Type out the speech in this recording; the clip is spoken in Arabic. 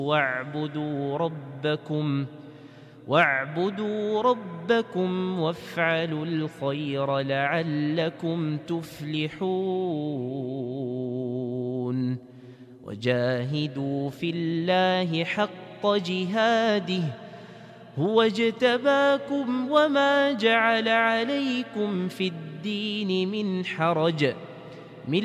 واعبدوا ربكم وافعلوا الخير لعلكم تفلحون وجاهدوا في الله حق جهاده هو اجتباكم وما جعل عليكم في الدين من حرج